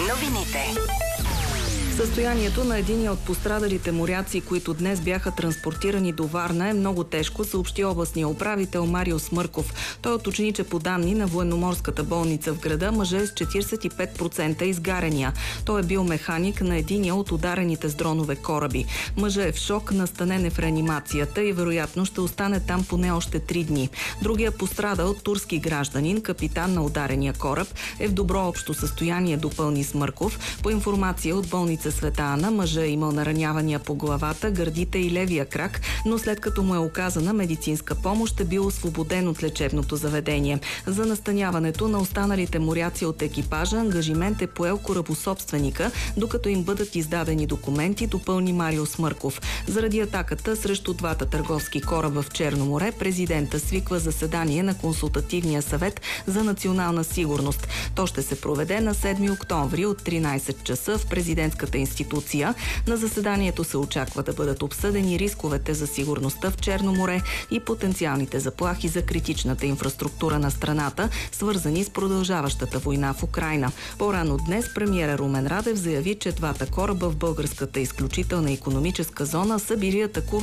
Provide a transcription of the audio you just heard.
Новините. Състоянието на единия от пострадалите моряци, които днес бяха транспортирани до Варна, е много тежко, съобщи областния управител Марио Смърков. Той уточни, че по данни на военноморската болница в града, мъжът е с 45% изгарения. Той е бил механик на единия от ударените с дронове кораби. Мъжът е в шок, настанен е в реанимацията и вероятно ще остане там поне още 3 дни. Другия пострадал, турски гражданин, капитан на ударения кораб, е в добро общо състояние, допълни Смърков. По информация от болница Света Ана, мъжът е имал наранявания по главата, гърдите и левия крак, но след като му е оказана медицинска помощ, е бил освободен от лечебното заведение. За настаняването на останалите моряци от екипажа ангажимент е поел корабособственика, докато им бъдат издадени документи, допълни Марио Смърков. Заради атаката срещу двата търговски кораба в Черно море, президента свиква заседание на Консултативния съвет за национална сигурност. То ще се проведе на 7 октомври от 13 часа в президентската институция. На заседанието се очаква да бъдат обсъдени рисковете за сигурността в Черно море и потенциалните заплахи за критичната инфраструктура на страната, свързани с продължаващата война в Украйна. По-рано днес премиера Румен Радев заяви, че двата кораба в българската изключителна икономическа зона са били атакувани